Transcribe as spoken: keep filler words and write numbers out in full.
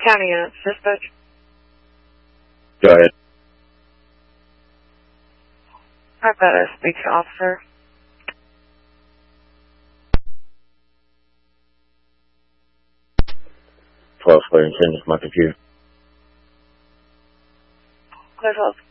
County units, dispatch. Go ahead. I better speak to officer. twelve square and ten is my computer. Clear twelve.